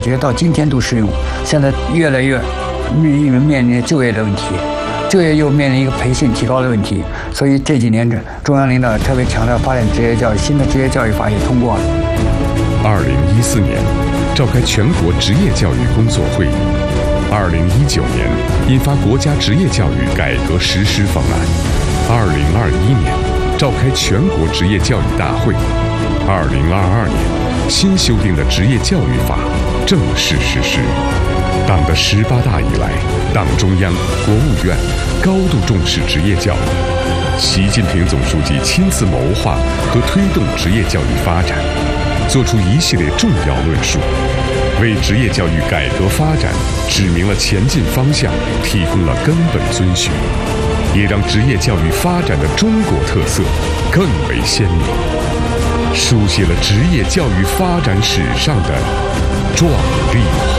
觉得到今天都适用。现在越来越面临就业的问题，就业又面临一个培训提高的问题，所以这几年中央领导特别强调发展职业教育，新的职业教育法也通过了。 2014年召开全国职业教育工作会议，2019年印发国家职业教育改革实施方案，2021年召开全国职业教育大会，2022年新修订的职业教育法正式实施。党的18大以来，党中央、国务院高度重视职业教育，习近平总书记亲自谋划和推动职业教育发展，作出一系列重要论述，为职业教育改革发展指明了前进方向，提供了根本遵循，也让职业教育发展的中国特色更为鲜明，书写了职业教育发展史上的壮丽